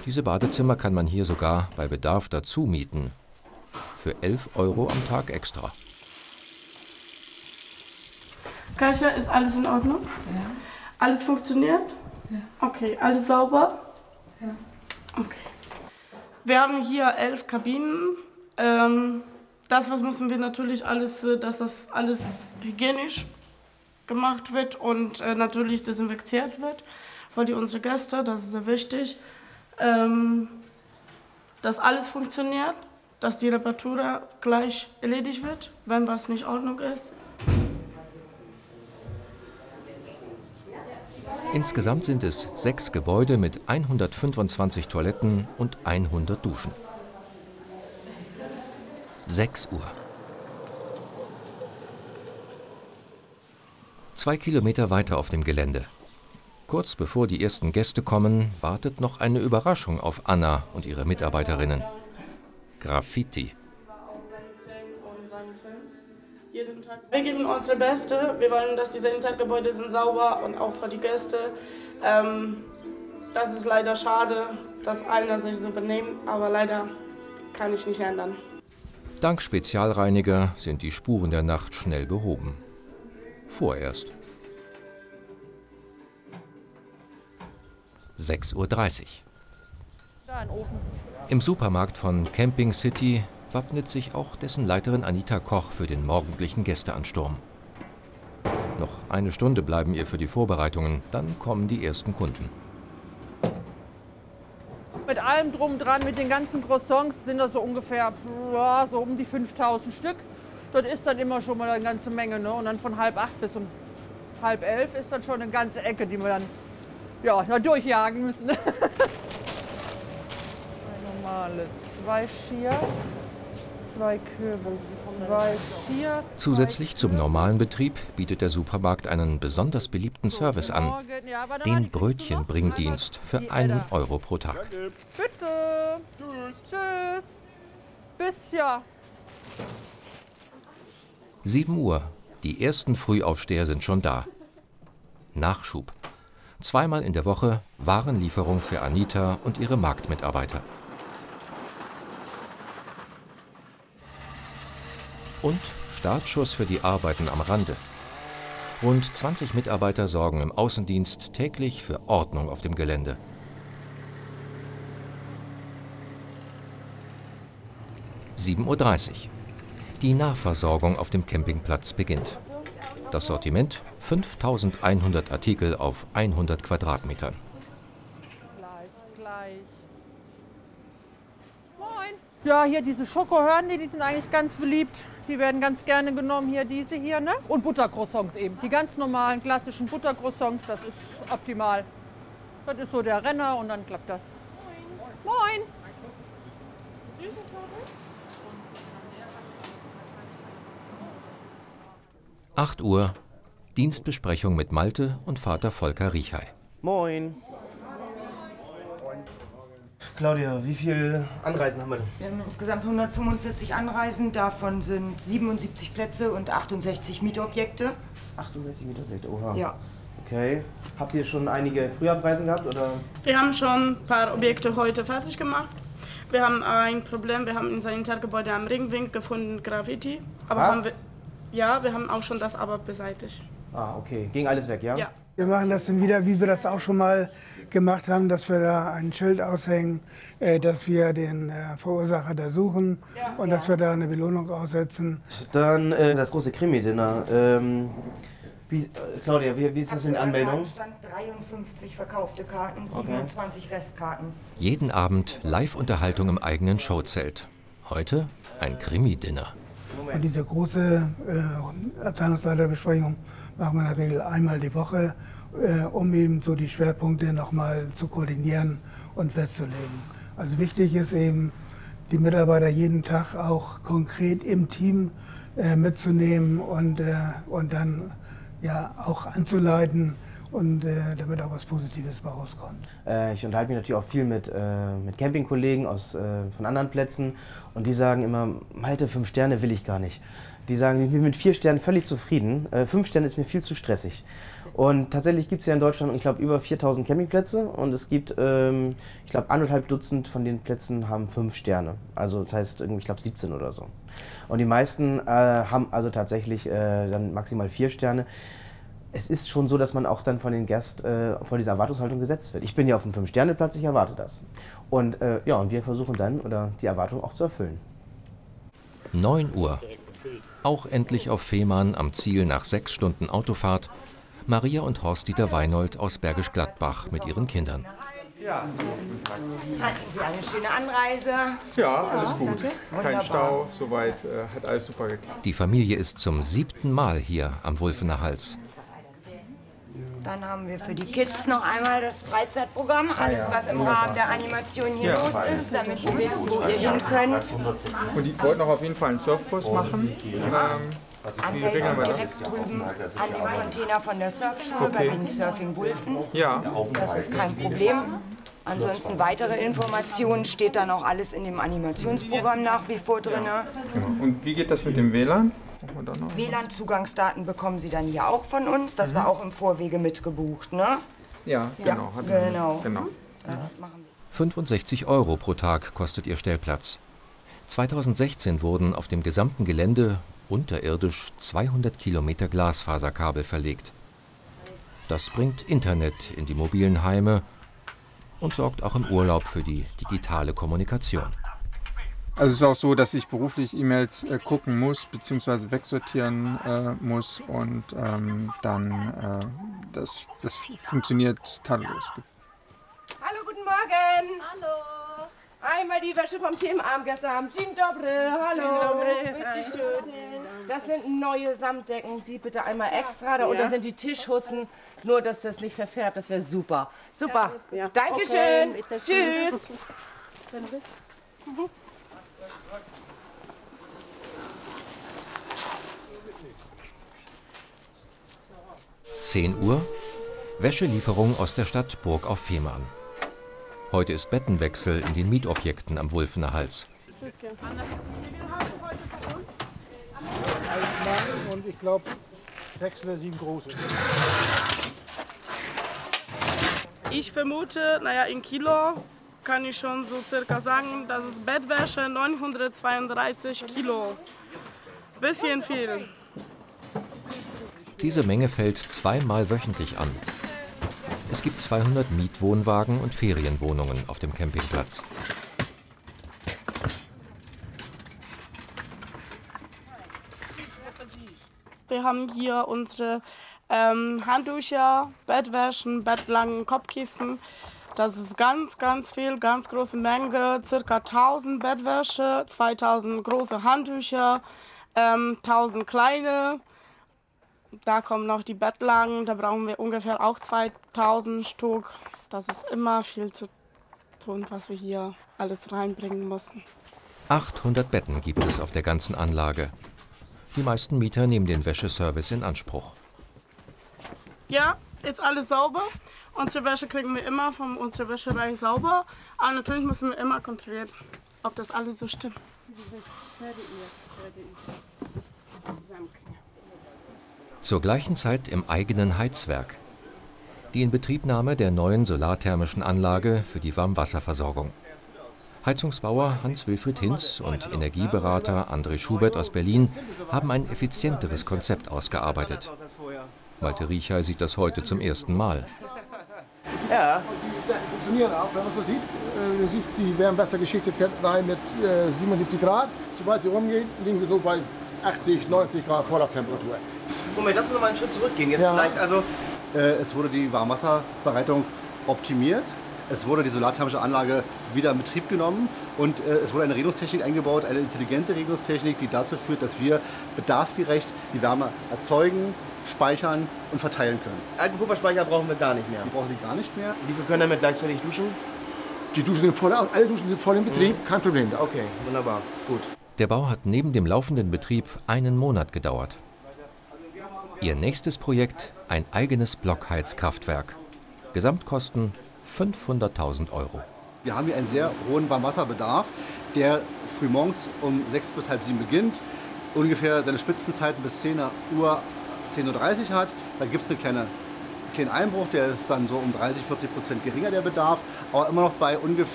Diese Badezimmer kann man hier sogar bei Bedarf dazu mieten. Für 11 € am Tag extra. Katja, ist alles in Ordnung? Ja. Alles funktioniert? Ja. Okay, alles sauber? Ja. Okay. Wir haben hier 11 Kabinen. Das was müssen wir natürlich alles, dass das alles hygienisch gemacht wird und natürlich desinfiziert wird für unsere Gäste. Das ist sehr wichtig. Dass alles funktioniert, dass die Reparatur gleich erledigt wird, wenn was nicht in Ordnung ist. Insgesamt sind es 6 Gebäude mit 125 Toiletten und 100 Duschen. 6 Uhr. 2 Kilometer weiter auf dem Gelände. Kurz bevor die ersten Gäste kommen, wartet noch eine Überraschung auf Anna und ihre Mitarbeiterinnen. Graffiti. Wir geben unser Bestes. Wir wollen, dass diese Internetgebäude sind sauber und auch für die Gäste. Das ist leider schade, dass einer sich so benimmt, aber leider kann ich nicht ändern. Dank Spezialreiniger sind die Spuren der Nacht schnell behoben. Vorerst. 6:30 Uhr. Im Supermarkt von Camping City wappnet sich auch dessen Leiterin Anita Koch für den morgendlichen Gästeansturm. Noch eine Stunde bleiben ihr für die Vorbereitungen, dann kommen die ersten Kunden. Mit allem drum dran, mit den ganzen Croissants sind das so ungefähr so um die 5000 Stück. Das ist dann immer schon mal eine ganze Menge, ne? Und dann von 10:30 bis um 10:30 ist dann schon eine ganze Ecke, die wir dann noch durchjagen müssen. Eine normale, 2 Schier, 2 Kürbis, 2 Schier. Zusätzlich zum normalen Betrieb bietet der Supermarkt einen besonders beliebten Service an, den Brötchenbringdienst für 1 € pro Tag. Bitte. Tschüss. Bis ja. 7 Uhr. Die ersten Frühaufsteher sind schon da. Nachschub. Zweimal in der Woche Warenlieferung für Anita und ihre Marktmitarbeiter. Und Startschuss für die Arbeiten am Rande. Rund 20 Mitarbeiter sorgen im Außendienst täglich für Ordnung auf dem Gelände. (7:30 Uhr). Die Nahversorgung auf dem Campingplatz beginnt. Das Sortiment: 5100 Artikel auf 100 Quadratmetern. Gleich. Moin. Ja, hier diese Schokohörnchen, die sind eigentlich ganz beliebt. Die werden ganz gerne genommen, hier diese hier, ne? Und Buttercroissants eben. Die ganz normalen, klassischen Buttercroissants, das ist optimal. Das ist so der Renner und dann klappt das. Moin. Moin. 8 Uhr. Dienstbesprechung mit Malte und Vater Volker Riechey. Moin. Claudia, wie viele Anreisen haben wir denn? Wir haben insgesamt 145 Anreisen, davon sind 77 Plätze und 68 Mietobjekte. 68 Mietobjekte, oha. Ja. Okay. Habt ihr schon einige Frühabreisen gehabt, oder? Wir haben schon ein paar Objekte heute fertig gemacht. Wir haben ein Problem, wir haben in seinem Intergebäude am Ringwink gefunden Graffiti. Aber Was? wir haben auch schon das aber beseitigt. Ah, okay. Ging alles weg, ja? Ja. Wir machen das dann wieder, wie wir das auch schon mal gemacht haben, dass wir da ein Schild aushängen, dass wir den Verursacher da suchen und dass wir da eine Belohnung aussetzen. Dann das große Krimi-Dinner. Claudia, wie ist das in der Anmeldung? Stand 53 verkaufte Karten, 27 Restkarten. Jeden Abend Live-Unterhaltung im eigenen Showzelt. Heute ein Krimi-Dinner. Und diese große Abteilungsleiterbesprechung machen wir in der Regel einmal die Woche, um eben so die Schwerpunkte nochmal zu koordinieren und festzulegen. Also wichtig ist eben, die Mitarbeiter jeden Tag auch konkret im Team mitzunehmen und dann ja auch anzuleiten und damit auch was Positives bei rauskommt. Ich unterhalte mich natürlich auch viel mit Campingkollegen von anderen Plätzen und die sagen immer, Malte, 5 Sterne will ich gar nicht. Die sagen, ich bin mit 4 Sternen völlig zufrieden. 5 Sterne ist mir viel zu stressig. Und tatsächlich gibt es ja in Deutschland, ich glaube, über 4000 Campingplätze. Und es gibt, ich glaube, 1,5 Dutzend von den Plätzen haben 5 Sterne. Also das heißt, ich glaube, 17 oder so. Und die meisten haben also tatsächlich dann maximal 4 Sterne. Es ist schon so, dass man auch dann von den Gästen vor dieser Erwartungshaltung gesetzt wird. Ich bin ja auf dem 5-Sterne-Platz, ich erwarte das. Und ja, und wir versuchen dann, die Erwartung auch zu erfüllen. 9 Uhr. Auch endlich auf Fehmarn am Ziel nach 6 Stunden Autofahrt. Maria und Horst-Dieter Weinold aus Bergisch Gladbach mit ihren Kindern. Hatten Sie eine schöne Anreise? Ja, alles gut. Kein Stau, soweit hat alles super geklappt. Die Familie ist zum 7. Mal hier am Wulfener Hals. Dann haben wir für die Kids noch einmal das Freizeitprogramm. Alles, was im Rahmen der Animation hier los ist, damit ihr wisst, wo ihr hin könnt. Und die wollten auch auf jeden Fall einen Surfkurs machen. Anmelden direkt drüben an dem Container von der Surfschule bei Windsurfing Wulfen. Ja. Das ist kein Problem. Ansonsten weitere Informationen steht dann auch alles in dem Animationsprogramm nach wie vor drin. Und wie geht das mit dem WLAN? WLAN-Zugangsdaten bekommen Sie dann hier auch von uns. Das war auch im Vorwege mitgebucht, ne? Ja, genau. Genau. 65 € pro Tag kostet ihr Stellplatz. 2016 wurden auf dem gesamten Gelände unterirdisch 200 Kilometer Glasfaserkabel verlegt. Das bringt Internet in die mobilen Heime und sorgt auch im Urlaub für die digitale Kommunikation. Also es ist auch so, dass ich beruflich E-Mails gucken muss, beziehungsweise wegsortieren muss und das funktioniert tadellos. Hallo, guten Morgen. Hallo. Einmal die Wäsche vom Themenabend gestern Abend. Dzień dobry. Hallo. Bitte schön. Das sind neue Samtdecken, die bitte einmal extra. Da unten sind die Tischhussen. Nur, dass das nicht verfärbt, das wäre super. Super. Ja. Dankeschön. Okay. Tschüss. 10 Uhr, Wäschelieferung aus der Stadt Burg auf Fehmarn. Heute ist Bettenwechsel in den Mietobjekten am Wulfener Hals. Und ich glaube 6 oder 7 große. Ich vermute, in Kilo kann ich schon so circa sagen, dass es Bettwäsche 932 Kilo. Bisschen viel. Diese Menge fällt 2-mal wöchentlich an. Es gibt 200 Mietwohnwagen und Ferienwohnungen auf dem Campingplatz. Wir haben hier unsere Handtücher, Bettwäschen, Bettlaken, Kopfkissen. Das ist ganz, ganz viel, ganz große Menge. Circa 1000 Bettwäsche, 2000 große Handtücher, 1000 kleine. Da kommen noch die Bettlaken, da brauchen wir ungefähr auch 2000 Stück. Das ist immer viel zu tun, was wir hier alles reinbringen müssen. 800 Betten gibt es auf der ganzen Anlage. Die meisten Mieter nehmen den Wäscheservice in Anspruch. Ja, jetzt alles sauber. Unsere Wäsche kriegen wir immer von unserer Wäscherei sauber. Aber natürlich müssen wir immer kontrollieren, ob das alles so stimmt. Zur gleichen Zeit im eigenen Heizwerk. Die Inbetriebnahme der neuen solarthermischen Anlage für die Warmwasserversorgung. Heizungsbauer Hans-Wilfried Hinz und Energieberater André Schubert aus Berlin haben ein effizienteres Konzept ausgearbeitet. Malte Riecher sieht das heute zum ersten Mal. Ja. Die funktionieren auch, wenn man so sieht. Du siehst, die Wärmewassergeschichte fährt rein mit 77 Grad. Sobald sie rumgehen, liegen wir so bei 80, 90 Grad Vorlauftemperatur. Moment, lass uns noch mal einen Schritt zurückgehen. Jetzt vielleicht, es wurde die Warmwasserbereitung optimiert. Es wurde die solarthermische Anlage wieder in Betrieb genommen und es wurde eine Regelungstechnik eingebaut, eine intelligente Regelungstechnik, die dazu führt, dass wir bedarfsgerecht die Wärme erzeugen, speichern und verteilen können. Alten Pufferspeicher brauchen wir gar nicht mehr. Die brauchen Sie gar nicht mehr. Wie viel können damit gleichzeitig duschen? Die Duschen sind voll, alle Duschen sind voll in Betrieb, kein Problem. Okay, wunderbar, gut. Der Bau hat neben dem laufenden Betrieb einen Monat gedauert. Ihr nächstes Projekt, ein eigenes Blockheizkraftwerk. Gesamtkosten 500.000 €. Wir haben hier einen sehr hohen Warmwasserbedarf, der frühmorgens um 6 bis halb 7 beginnt, ungefähr seine Spitzenzeiten bis 10:30 Uhr hat. Da gibt es einen kleinen Einbruch, der ist dann so um 30-40% geringer, der Bedarf, aber immer noch bei ungefähr